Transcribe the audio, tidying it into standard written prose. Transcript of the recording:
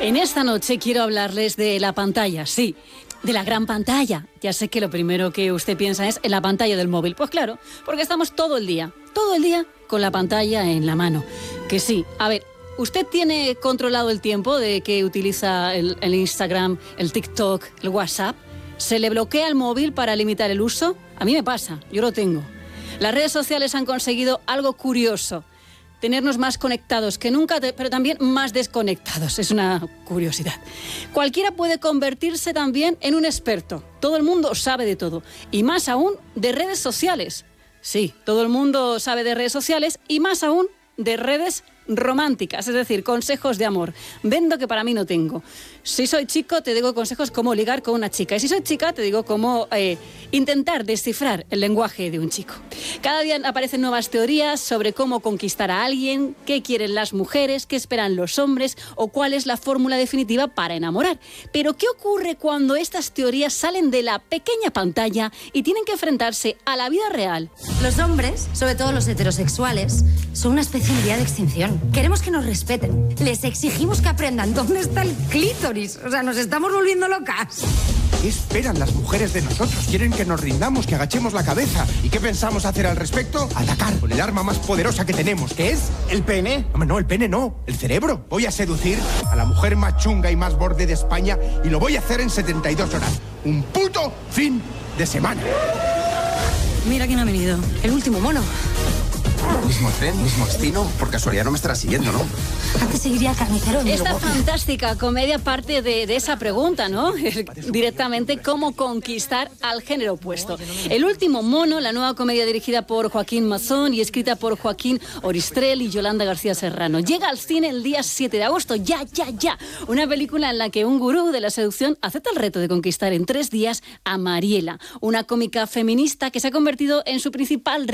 En esta noche quiero hablarles de la pantalla, sí, de la gran pantalla. Ya sé que lo primero que usted piensa es en la pantalla del móvil. Pues claro, porque estamos todo el día con la pantalla en la mano. Que sí, a ver, ¿usted tiene controlado el tiempo de que utiliza el Instagram, el TikTok, el WhatsApp? ¿Se le bloquea el móvil para limitar el uso? A mí me pasa, yo lo tengo. Las redes sociales han conseguido algo curioso. Tenernos más conectados que nunca, pero también más desconectados. Es una curiosidad. Cualquiera puede convertirse también en un experto. Todo el mundo sabe de todo. Y más aún de redes sociales. Sí, todo el mundo sabe de redes sociales y más aún de redes románticas, es decir, consejos de amor. Vendo que para mí no tengo. Si soy chico, te digo consejos cómo ligar con una chica. Y si soy chica, te digo cómo intentar descifrar el lenguaje de un chico. Cada día aparecen nuevas teorías sobre cómo conquistar a alguien, qué quieren las mujeres, qué esperan los hombres o cuál es la fórmula definitiva para enamorar. Pero, ¿qué ocurre cuando estas teorías salen de la pequeña pantalla y tienen que enfrentarse a la vida real? Los hombres, sobre todo los heterosexuales, son una especie en vía de extinción. Queremos que nos respeten. Les exigimos que aprendan dónde está el clítoris. O sea, nos estamos volviendo locas. ¿Qué esperan las mujeres de nosotros? Quieren que nos rindamos, que agachemos la cabeza. ¿Y qué pensamos hacer al respecto? Atacar con el arma más poderosa que tenemos, que es el pene. No, el pene no, el cerebro. Voy a seducir a la mujer más chunga y más borde de España y lo voy a hacer en 72 horas. Un puto fin de semana. Mira quién ha venido. El último mono. Mismo tren, mismo destino. Por casualidad no me estará siguiendo, ¿no? Antes seguiría al carnicero. Esta fantástica comedia parte de esa pregunta, ¿no? Directamente, ¿cómo conquistar al género opuesto? El último mono, la nueva comedia dirigida por Joaquín Mazón y escrita por Joaquín Oristrel y Yolanda García Serrano. Llega al cine el día 7 de agosto. ¡Ya! Una película en la que un gurú de la seducción acepta el reto de conquistar en 3 días a Mariela, una cómica feminista que se ha convertido en su principal